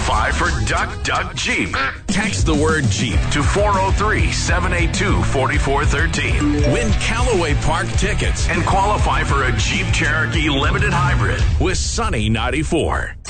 qualify for Duck Duck Jeep. Text the word Jeep to 403-782-4413. Win Callaway Park tickets and qualify for a Jeep Cherokee Limited Hybrid with Sunny 94.